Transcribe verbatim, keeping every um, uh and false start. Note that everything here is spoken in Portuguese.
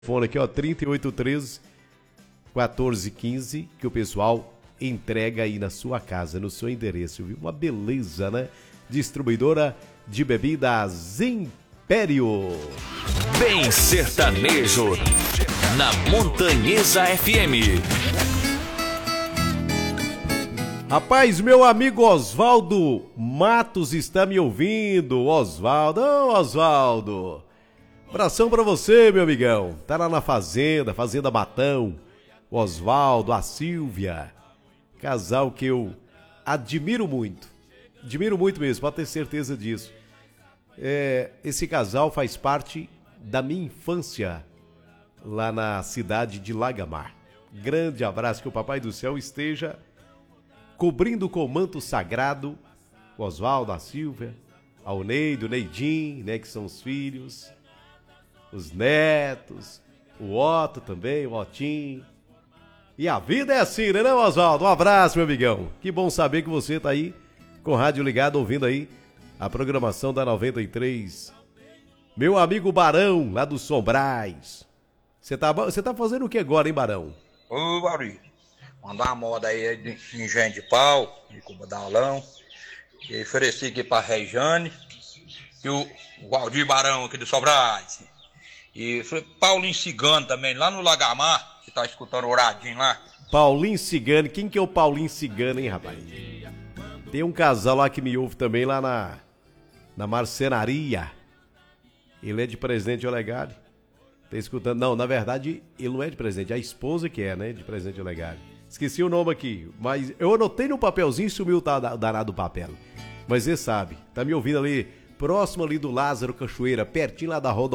Fone aqui, ó, trinta e oito treze, quatorze quinze, que o pessoal entrega aí na sua casa, no seu endereço, viu? Uma beleza, né? Distribuidora de bebidas Império. Bem sertanejo, na Montanhesa F M. Rapaz, meu amigo Oswaldo Matos está me ouvindo. Oswaldo, ô Oswaldo. Abração pra você, meu amigão. Tá lá na fazenda, Fazenda Matão. O Oswaldo, a Silvia. Casal que eu admiro muito. Admiro muito mesmo, pode ter certeza disso. É, esse casal faz parte da minha infância lá na cidade de Lagamar. Grande abraço, que o Papai do Céu esteja cobrindo com o manto sagrado o Oswaldo, a Silvia, a Oneide, o Neidim, né, que são os filhos, os netos, o Otto também, o Otim. E a vida é assim, né, não, Oswaldo? Um abraço, meu amigão. Que bom saber que você tá aí com o rádio ligado, ouvindo aí a programação da noventa e três. Meu amigo Barão, lá do Sombrais. Você tá, você tá fazendo o que agora, hein, Barão? Ô, Bauri, mandar uma moda aí de engenho de pau, de Cubadalão. E ofereci aqui pra Rejane e o Valdir Barão aqui do Sobrais. E foi Paulinho Cigano também, lá no Lagamar, que tá escutando o Horadinho lá. Paulinho Cigano, quem que é o Paulinho Cigano, hein, rapaz? Tem um casal lá que me ouve também, lá na, na marcenaria. Ele é de Presidente Olegário. Tá escutando? Não, na verdade, ele não é de Presidente, a esposa que é, né, de Presidente Olegário. Esqueci o nome aqui, mas eu anotei no papelzinho e sumiu o danado do papel. Mas você sabe, tá me ouvindo ali, próximo ali do Lázaro Cachoeira, pertinho lá da roda.